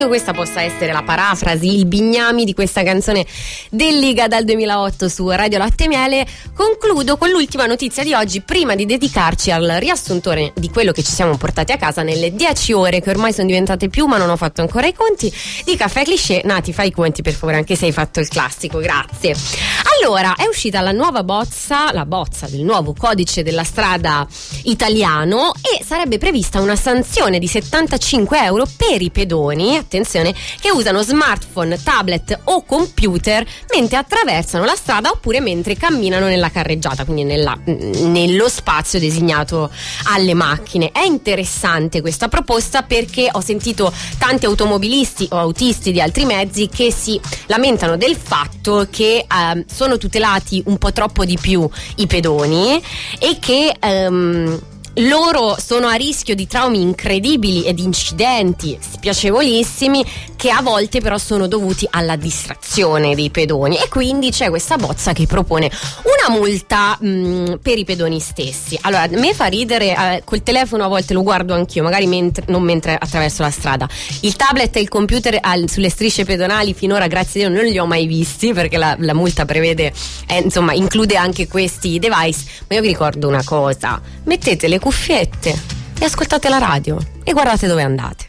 questa possa essere la parafrasi, il bignami di questa canzone dell'Iga dal 2008 su Radio Latte e Miele. Concludo con l'ultima notizia di oggi prima di dedicarci al riassuntore di quello che ci siamo portati a casa nelle 10 ore che ormai sono diventate più, ma non ho fatto ancora i conti, di Caffè Cliché. Nati, fai i conti per favore, anche se hai fatto il classico, grazie. Allora, è uscita la nuova bozza del nuovo codice della strada italiano e sarebbe prevista una sanzione di 75 euro per i pedoni, attenzione, che usano smartphone, tablet o computer mentre attraversano la strada oppure mentre camminano nella carreggiata, quindi nello spazio designato alle macchine. È interessante questa proposta perché ho sentito tanti automobilisti o autisti di altri mezzi che si lamentano del fatto che sono tutelati un po' troppo di più i pedoni e che loro sono a rischio di traumi incredibili e di incidenti spiacevolissimi che a volte però sono dovuti alla distrazione dei pedoni, e quindi c'è questa bozza che propone una multa per i pedoni stessi. Allora, me fa ridere, col telefono a volte lo guardo anch'io, magari non mentre attraverso la strada. Il tablet e il computer sulle strisce pedonali finora, grazie a Dio, non li ho mai visti perché la multa prevede, insomma, include anche questi device. Ma io vi ricordo una cosa: mettete le cuffiette e ascoltate la radio e guardate dove andate.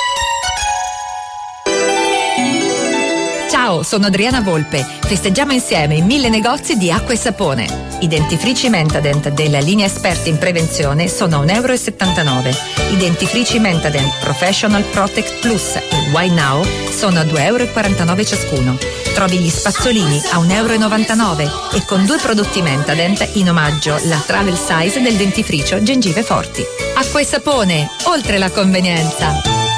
Ciao, sono Adriana Volpe. Festeggiamo insieme i 1000 negozi di acqua e sapone. I dentifrici Mentadent della linea esperti in prevenzione sono a €1,79. I dentifrici Mentadent Professional Protect Plus e Why Now sono a €2,49 ciascuno. Trovi gli spazzolini a €1,99 e con 2 prodotti Mentadent in omaggio la travel size del dentifricio Gengive Forti. Acqua e sapone, oltre la convenienza.